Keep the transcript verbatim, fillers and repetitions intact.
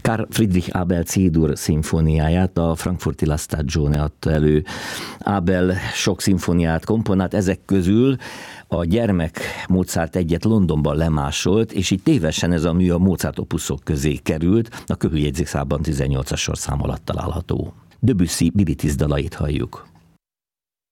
Karl Friedrich Abel C-dur szimfóniáját, a frankfurti La Stagione adta elő. Abel sok szimfóniát komponált, ezek közül a gyermek Mozart egyet Londonban lemásolt, és így tévesen ez a mű a Mozart opuszok közé került, a körüljegyzékszában tizennyolcas sorszám alatt található. Debussy Bilitis dalait halljuk.